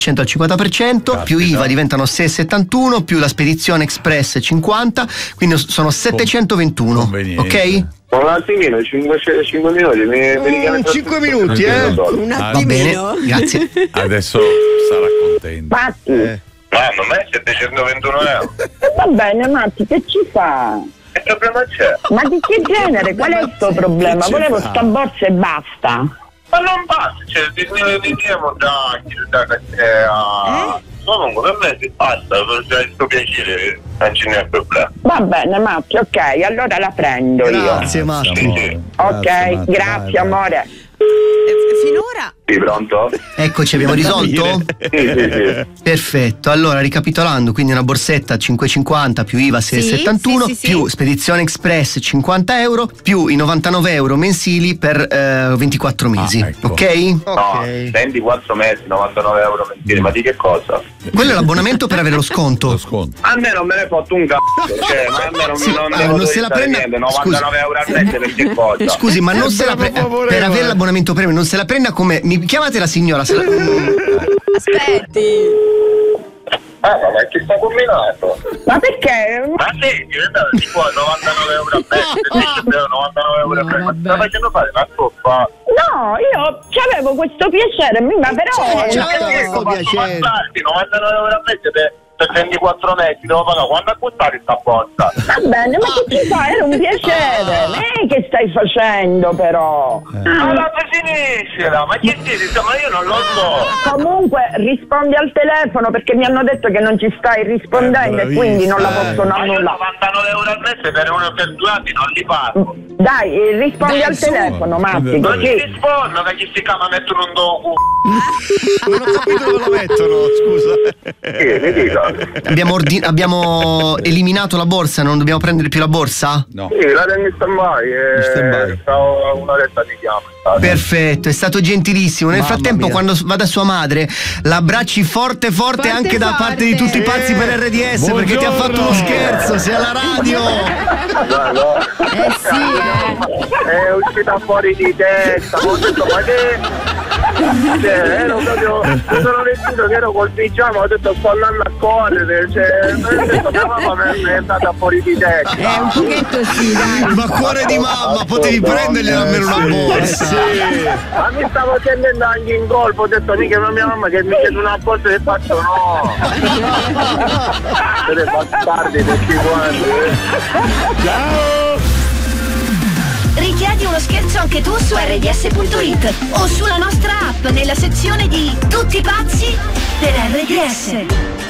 al 50%, più IVA diventano 6,71, più la spedizione express 50, quindi sono 721. Ok? Un attimino, 5 minuti, mi richiami 5 minuti, Un attimino. Va bene, grazie. Adesso sarà contento. Matti. Mamma, ma è 721 euro. Va bene, Matti, che ci fa? Che problema c'è? Ma di che genere? Qual è il tuo problema? Volevo sta borsa e basta. Ma non basta, cioè, vediamo comunque per me si basta, per il tuo piacere, non ce n'è problema. Va bene, Matti, ok, allora la prendo io. Grazie, Matti. Sì. Ok, grazie, amore. Finora Sì, pronto? Eccoci, abbiamo risolto? Sì. Perfetto, allora ricapitolando, quindi una borsetta 5,50 più IVA 6,71 sì. più spedizione express 50 euro più i 99 euro mensili per 24 mesi, ecco. ok? No, 24 mesi, 99 euro mensili, ma di che cosa? Quello è l'abbonamento per avere lo sconto. A me non me ne fatto un cazzo, cioè, ma a me non se la prenda, 99 euro al mese per che cosa? Scusi, ma non se la prenda per avere l'abbonamento premium, non se la prenda come mi chiamate la signora. aspetti. Ma che sta combinato? Ma perché? Ma sì, ti può 99 euro al mese, 99 euro al mese, ma sta facendo fare una coppa? No, io c'avevo questo piacere, ma però... questo piacere. 99 euro al mese per 24 mesi devo pagare. Quando acquistare sta borsa? Va bene, ma che ci fa? Era un piacere. Che stai facendo però? Ma la sinistra, ma che dici? Ma io non lo so. Comunque rispondi al telefono perché mi hanno detto che non ci stai rispondendo e quindi non la posso Ma io annullare. 99 euro al mese per 2 anni non li pago. Dai, rispondi al telefono, Matti. Non gli Così. rispondo che gli si chiama mettono un docu. Non ho capito dove lo mettono, scusa. Mi dica. Abbiamo eliminato la borsa, non dobbiamo prendere più la borsa? No. Sì, la tengo in stand-by. Stavo un'oretta di chiama. Perfetto, è stato gentilissimo. Nel Mamma frattempo, mia. quando va da sua madre, l'abbracci forte anche da parte di tutti i pazzi per RDS, perché ti ha fatto uno scherzo, sei alla radio. È uscita fuori di testa, ho detto ma che... ero proprio, sono vestito che ero col pigiama, ho detto sto andando a correre, ho detto mia mamma mi è andata fuori di testa. Un pochetto sì, dai. Ma cuore di mamma, potevi prendergli almeno una borsa. Ma mi stavo tenendo anche in colpo, ho detto mica mia mamma che mi chiede una borsa e faccio no. Siete bastardi tutti quanti. Ciao! Richiedi uno scherzo anche tu su rds.it o sulla nostra app nella sezione di Tutti pazzi per RDS.